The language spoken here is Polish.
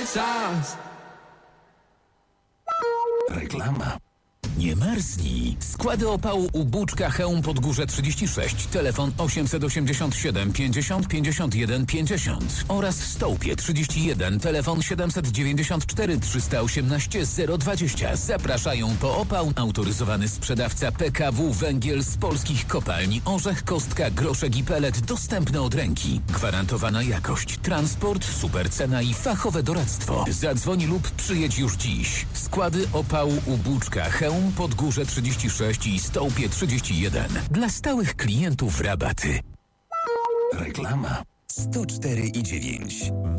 Renaissance. Reklama. Nie marznij. Składy opału u Buczka Chełm Podgórze 36, telefon 887 50 51 50 oraz Stołpie 31, telefon 794 318 020. Zapraszają po opał autoryzowany sprzedawca PKW Węgiel z polskich kopalni Orzech, Kostka, Groszek i Pelet, dostępne od ręki. Gwarantowana jakość, transport, super cena i fachowe doradztwo. Zadzwoń lub przyjedź już dziś. Składy opału u Buczka Chełm Podgórze 36 i Stołpie 31. Dla stałych klientów rabaty. Reklama. 104,9.